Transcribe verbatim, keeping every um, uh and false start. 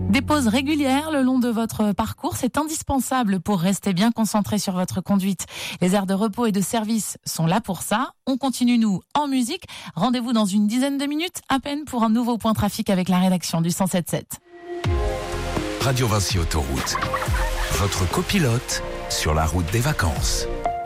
Des pauses régulières le long de votre parcours, c'est indispensable pour rester bien concentré sur votre conduite. Les aires de repos et de service sont là pour ça. On continue, nous, en musique. Rendez-vous dans une dizaine de minutes à peine pour un nouveau point trafic avec la rédaction du cent sept sept. Radio Vinci Autoroute, votre copilote sur la route des vacances.